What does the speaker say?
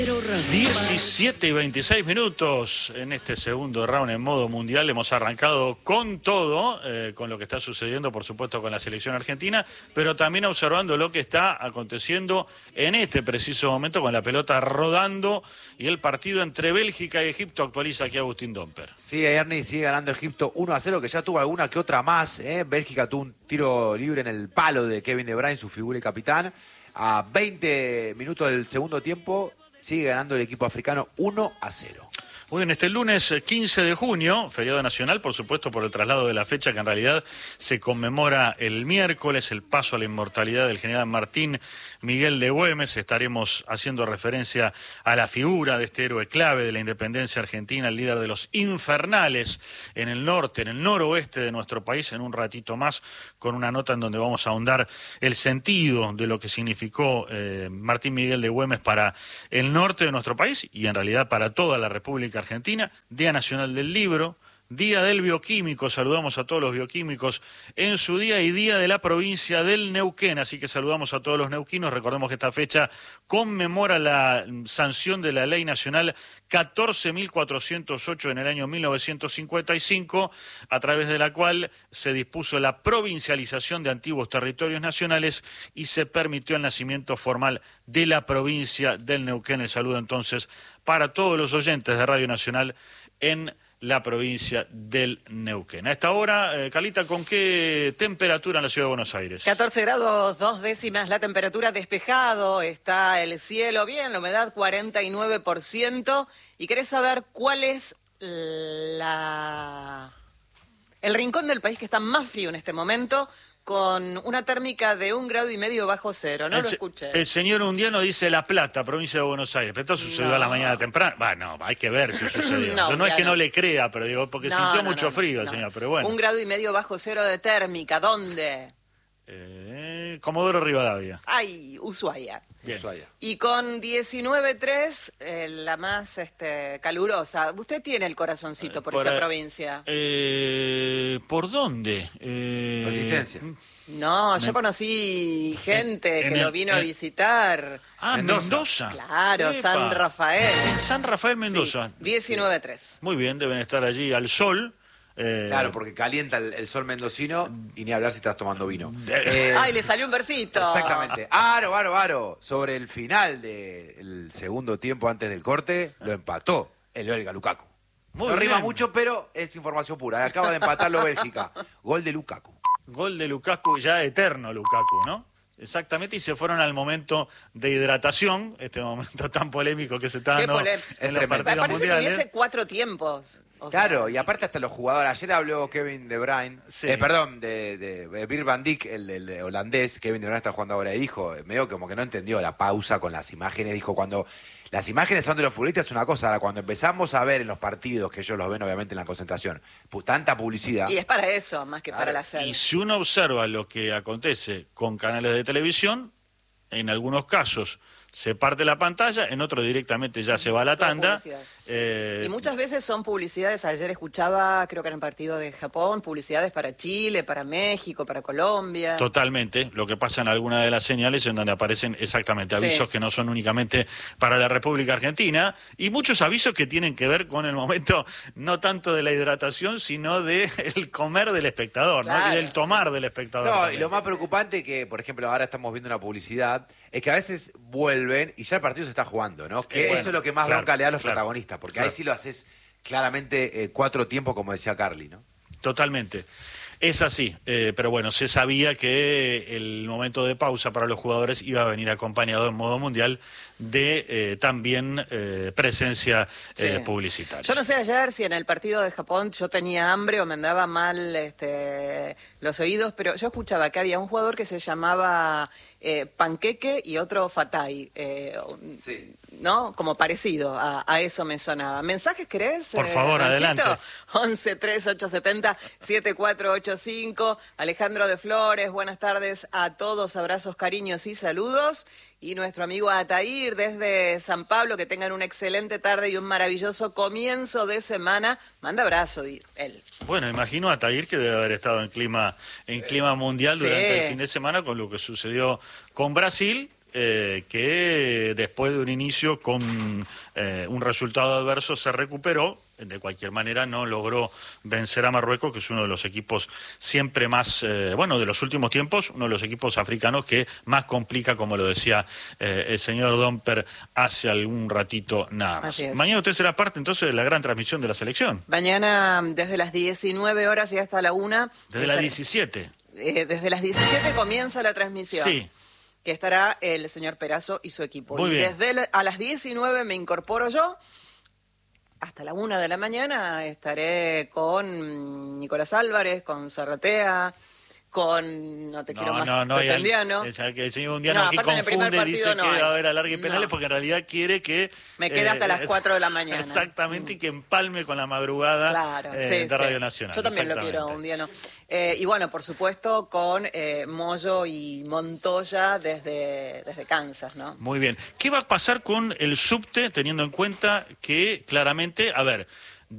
17 y 26 minutos en este segundo round en modo mundial. Hemos arrancado con todo, con lo que está sucediendo, por supuesto, con la selección argentina, pero también observando lo que está aconteciendo en este preciso momento con la pelota rodando y el partido entre Bélgica y Egipto. Actualiza aquí Agustín Domper. Sí, Ernie, sigue ganando Egipto 1-0, que ya tuvo alguna que otra más. Bélgica tuvo un tiro libre en el palo de Kevin De Bruyne, su figura y capitán. A 20 minutos del segundo tiempo, sigue ganando el equipo africano 1-0. Muy bien, este lunes 15 de junio, feriado nacional, por supuesto por el traslado de la fecha, que en realidad se conmemora el miércoles, el paso a la inmortalidad del general Martín Miguel de Güemes. Estaremos haciendo referencia a la figura de este héroe clave de la independencia argentina, el líder de los infernales en el norte, en el noroeste de nuestro país, en un ratito más, con una nota en donde vamos a ahondar el sentido de lo que significó Martín Miguel de Güemes para el norte de nuestro país y en realidad para toda la República Argentina. Día Nacional del Libro, Día del Bioquímico, saludamos a todos los bioquímicos en su día, y Día de la provincia del Neuquén, así que saludamos a todos los neuquinos. Recordemos que esta fecha conmemora la sanción de la Ley Nacional 14.408 en el año 1955, a través de la cual se dispuso la provincialización de antiguos territorios nacionales y se permitió el nacimiento formal de la provincia del Neuquén. El saludo entonces para todos los oyentes de Radio Nacional en la provincia del Neuquén. A esta hora, Calita, ¿con qué temperatura en la ciudad de Buenos Aires? 14 grados 2 décimas, la temperatura, despejado, está el cielo bien, la humedad 49%. ¿Y querés saber cuál es el rincón del país que está más frío en este momento? Con una térmica de 1,5 grados bajo cero, no lo escuché. El señor Undiano dice La Plata, provincia de Buenos Aires, pero esto sucedió a la mañana temprano. No, hay que ver si sucedió. No es que no le crea, pero digo, porque sintió mucho frío el señor, pero bueno. 1,5 grados bajo cero de térmica, ¿dónde? Comodoro Rivadavia. Ay, Ushuaia. Bien. Ushuaia. Y con 19,3, la más calurosa. Usted tiene el corazoncito por esa provincia. ¿Por dónde? Resistencia. No, yo conocí gente que lo vino a visitar. Mendoza. Claro, Epa. San Rafael. En San Rafael, Mendoza. Sí, 19,3. Muy bien, deben estar allí al sol. Claro, porque calienta el sol mendocino y ni hablar si estás tomando vino. ¡Ay, le salió un versito! Exactamente. Aro. Sobre el final del segundo tiempo antes del corte, lo empató el belga Lukaku. No rima mucho, pero es información pura. Acaba de empatarlo Bélgica. Gol de Lukaku. Gol de Lukaku, ya eterno Lukaku, ¿no? Exactamente, y se fueron al momento de hidratación, este momento tan polémico que se está dando en los partidos mundiales. Que hubiese 4 tiempos. Claro, y aparte hasta los jugadores. Ayer habló Kevin De Bruyne, de Virgil van Dijk, el holandés. Kevin De Bruyne está jugando ahora y dijo, medio como que no entendió la pausa con las imágenes. Dijo, cuando las imágenes son de los futbolistas es una cosa, ahora cuando empezamos a ver en los partidos, que ellos los ven obviamente en la concentración, tanta publicidad. Y es para eso, más que para la serie. Y si uno observa lo que acontece con canales de televisión, en algunos casos se parte la pantalla, en otro directamente ya se va a la tanda. Y muchas veces son publicidades. Ayer escuchaba, creo que en el partido de Japón, publicidades para Chile, para México, para Colombia. Totalmente, lo que pasa en algunas de las señales en donde aparecen exactamente avisos que no son únicamente para la República Argentina, y muchos avisos que tienen que ver con el momento no tanto de la hidratación, sino de el comer del espectador, ¿no? Y del tomar del espectador. No, y lo más preocupante que, por ejemplo, ahora estamos viendo una publicidad, es que a veces vuelven y ya el partido se está jugando, ¿no? Que eso es lo que más bronca le da a los protagonistas, porque ahí sí lo haces claramente 4 tiempos, como decía Carly, ¿no? Totalmente. Es así, pero bueno, se sabía que el momento de pausa para los jugadores iba a venir acompañado en modo mundial de también presencia publicitaria. Yo no sé ayer si en el partido de Japón yo tenía hambre o me andaba mal los oídos, pero yo escuchaba que había un jugador que se llamaba Panqueque y otro Fatay, ¿no? Como parecido a eso me sonaba. ¿Mensajes querés? Por favor, adelante. 11-3870-7485. Alejandro de Flores, buenas tardes a todos, abrazos, cariños y saludos. Y nuestro amigo Atair desde San Pablo, que tengan una excelente tarde y un maravilloso comienzo de semana. Manda abrazo, él. Bueno, imagino a Atair que debe haber estado en clima mundial durante el fin de semana con lo que sucedió con Brasil que después de un inicio con un resultado adverso se recuperó. De cualquier manera no logró vencer a Marruecos, que es uno de los equipos siempre más, de los últimos tiempos, uno de los equipos africanos que más complica, como lo decía el señor Domper hace algún ratito nada más. Mañana usted será parte entonces de la gran transmisión de la selección. Mañana desde las 19 horas y hasta la 1. Desde las 17. Desde las 17 comienza la transmisión. Sí. Que estará el señor Perazo y su equipo. Muy bien. Desde a las 19 me incorporo yo. Hasta la 1 de la mañana estaré con Nicolás Álvarez, con Zarratea, con Pretendiano. Que el señor Undiano aquí confunde, dice que va a haber alargue y penales porque en realidad quiere que... Me quede hasta las 4 de la mañana. Exactamente, y que empalme con la madrugada de Radio Nacional. Yo también lo quiero, Undiano. Y bueno, por supuesto, con Moyo y Montoya desde Kansas, ¿no? Muy bien. ¿Qué va a pasar con el subte, teniendo en cuenta que claramente,